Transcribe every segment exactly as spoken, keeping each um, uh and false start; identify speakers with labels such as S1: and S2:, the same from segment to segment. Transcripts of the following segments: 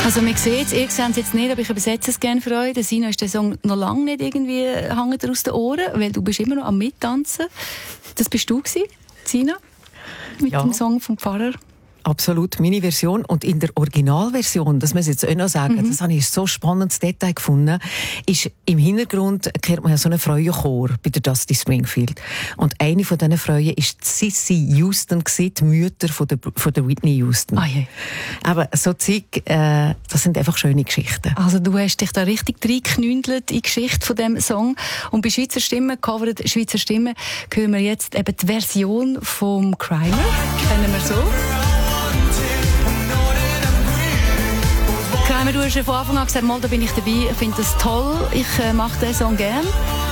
S1: Also man sieht es, ihr seht es jetzt nicht, aber ich übersetze es gerne für euch. Der Sina ist der Song noch lange nicht irgendwie hängt aus den Ohren, weil du bist immer noch am Mittanzen. Das bist du gewesen, Sina, mit ja. dem Song vom Pfarrer.
S2: Absolut, meine Version. Und in der Originalversion, das muss ich jetzt auch noch sagen, mhm. das habe ich ein so spannendes Detail gefunden, ist im Hintergrund hört man ja so einen Frauenchor bei der Dusty Springfield. Und eine von diesen Frauen war Cissy Houston, die Mutter von der, von der Whitney Houston.
S1: Ah, je.
S2: Aber so Zeug, äh, das sind einfach schöne Geschichten.
S1: Also du hast dich da richtig reingeknündelt in die Geschichte von diesem Song. Und bei Schweizer Stimme, covered Schweizer Stimme, hören wir jetzt eben die Version vom Crimer. Kennen wir so. Crimer, du hast ja von Anfang an gesagt, mal, da bin ich dabei, ich finde das toll, ich äh, mache diesen Song gern.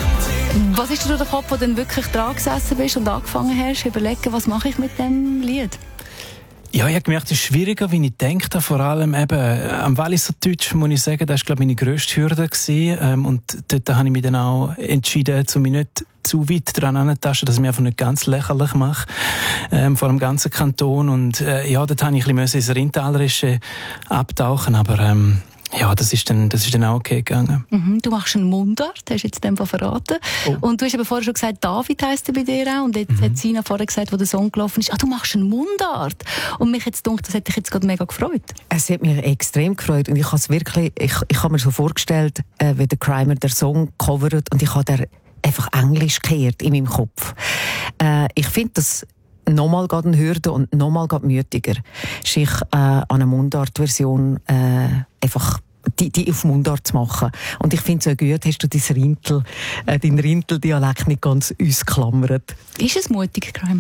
S1: Was ist dir durch den Kopf, wo du dann wirklich dran gesessen bist und angefangen hast, überlegen, was mache ich mit diesem Lied?
S3: Ja, ich habe gemerkt, es ist schwieriger, wie ich denke. Vor allem eben, am Walliser Deutsch, muss ich sagen, das war, glaube ich, meine grösste Hürde gewesen. Ähm, und dort habe ich mich dann auch entschieden, um mich nicht zu weit dran anzutasten, dass ich mich einfach nicht ganz lächerlich mache, ähm, vor dem ganzen Kanton. Und äh, ja, dort habe ich ein bisschen ins Rhintalerische abtauchen, aber ähm, ja, das ist dann, das ist dann auch okay gegangen.
S1: Mhm, du machst einen Mundart, hast du jetzt in dem Fall verraten. Oh. Und du hast aber vorher schon gesagt, David heisst er bei dir auch. Und jetzt mhm. hat Sina vorher gesagt, wo der Song gelaufen ist, ah, du machst einen Mundart. Und mich jetzt gedacht, das hätte dich jetzt gerade mega gefreut.
S2: Es hat mich extrem gefreut. Und ich habe es wirklich, ich, ich habe mir so vorgestellt, äh, wie der Crimer den Song covert und ich habe der einfach Englisch gehört in meinem Kopf. Äh, ich finde das nochmal eine Hürde und nochmal mütiger, sich äh, an eine Mundart-Version äh, einfach die, die auf Mundart zu machen. Und ich finde es auch gut, hast du dein Rintel, äh, deinen Rintel-Dialekt nicht ganz ausklammert.
S1: Ist es mutig, Crimer?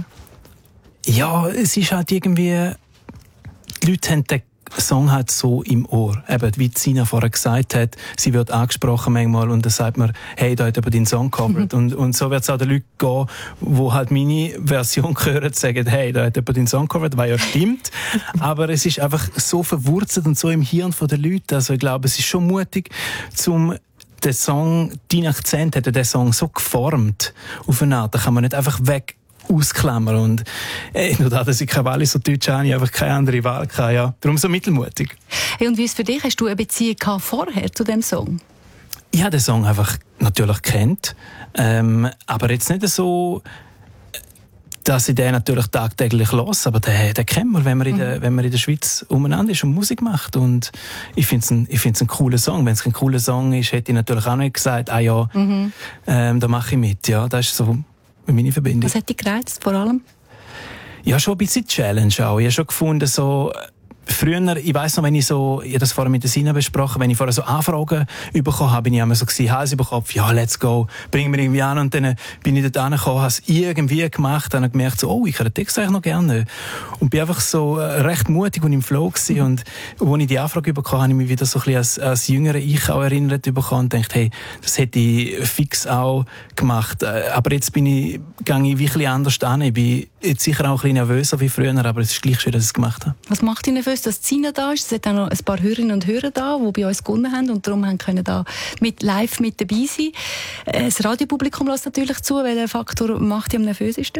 S3: Ja, es ist halt irgendwie, die Leute haben den Song halt so im Ohr. Eben, wie Sina vorher gesagt hat, sie wird angesprochen manchmal und dann sagt man, hey, da hat jemand deinen Song covered. und, und so wird es auch den Leuten gehen, die halt meine Version hören, sagen, hey, da hat jemand deinen Song covered, was ja stimmt. Aber es ist einfach so verwurzelt und so im Hirn der Leute. Also ich glaube, es ist schon mutig, zum den Song, dein Akzent hat den Song so geformt auf eine Art, da kann man nicht einfach weg ausklammern. Und äh, nur da, dass ich kein Walliser Deutsch habe, ich einfach keine andere Wahl hatte. Ja. Darum so mittelmutig.
S1: Hey, und wie ist es für dich? Hast du eine Beziehung gehabt vorher zu diesem Song?
S3: Ich habe den Song einfach natürlich kennt, ähm, aber jetzt nicht so, dass ich den natürlich tagtäglich höre, aber den, den kennt man, wenn man, in der, wenn man in der Schweiz umeinander ist und Musik macht. Und ich finde es ein, ich find's ein cooler Song. Wenn es ein cooler Song ist, hätte ich natürlich auch nicht gesagt, ah ja, mhm. ähm, da mache ich mit. Ja, das ist so meine Verbindung.
S1: Was hat dich gereizt, vor allem?
S3: Ja, schon ein bisschen Challenge auch. Ich habe schon gefunden, so, früher, ich weiss noch, wenn ich so, ich habe das vorher mit der Sina besprochen, wenn ich vorher so Anfragen bekommen habe, bin ich immer so gewesen, Hals über Kopf, ja, let's go, bring mir irgendwie an, und dann bin ich dort angekommen, habe es irgendwie gemacht, dann habe ich gemerkt, so, oh, ich kann den Text eigentlich noch gerne. Und bin einfach so äh, recht mutig und im Flow gewesen. Und als ich die Anfrage bekommen habe, habe ich mich wieder so ein bisschen als, als jüngerer Ich auch erinnert bekommen und dachte, hey, das hätte ich fix auch gemacht. Aber jetzt bin ich, gehe ich wirklich anders an. Ich bin jetzt sicher auch ein bisschen nervöser wie früher, aber es ist gleich schön, dass ich es gemacht habe.
S1: Was macht dich nervös, dass Sina da ist? Es hat auch noch ein paar Hörerinnen und Hörer da, die bei uns gewonnen haben und darum haben können da mit live mit dabei sein. Das Radiopublikum lässt natürlich zu. Welcher Faktor macht dich am nervösesten?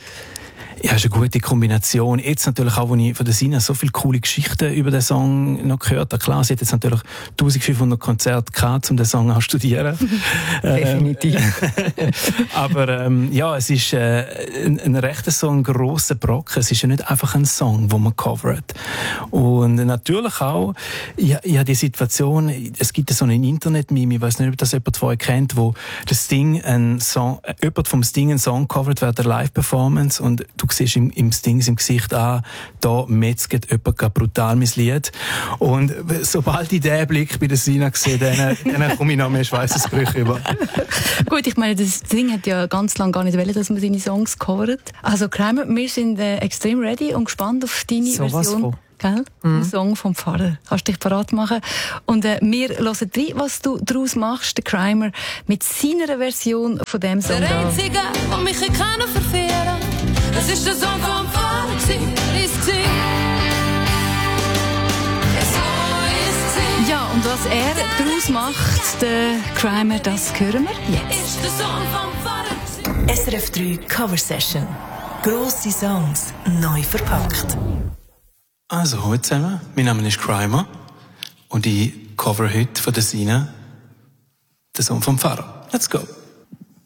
S3: Ja, es ist eine gute Kombination. Jetzt natürlich auch, wo ich von der Sina so viele coole Geschichten über den Song noch gehört habe. Klar, sie hat jetzt natürlich eintausendfünfhundert Konzerte gehabt, um den Song zu studieren.
S2: Definitiv.
S3: Aber ähm, ja, es ist äh, ein, ein recht so ein grosser Brocken. Es ist ja nicht einfach ein Song, den man covert. Und natürlich auch, ich, ich habe die Situation, es gibt so einen Internet-Meme, ich weiß nicht, ob das jemand von euch kennt, wo das Sting ein Song, jemand vom Sting einen Song covert während der Live-Performance und du siehst im, im Sting im Gesicht an, da metzget jemand brutal mein Lied. Und sobald ich diesen Blick bei der Sina sehe, dann, dann komme ich noch mehr Schweissesbrüche über.
S1: Gut, ich meine, das Sting hat ja ganz lange gar nicht wollen, dass man seine Songs covert. Also Crimer, wir sind äh, extrem ready und gespannt auf deine
S2: so
S1: Version. Gell? Mhm. Ein Song vom Pfarrer. Kannst dich parat machen. Und äh, wir hören rein, was du daraus machst, der Crimer, mit seiner Version von dem Song.
S4: Der Einzige, der mich kann verfehlen, das ist der Song vom Pfarrer, ist sie.
S1: Ja, und was er daraus macht, der Crimer, das hören wir jetzt.
S5: S R F drei Cover Session. Grosse Songs, neu verpackt.
S3: Also, hallo zusammen. Mein Name ist Crimer. Und ich cover heute von der Sina den Song vom Pharao. Let's go.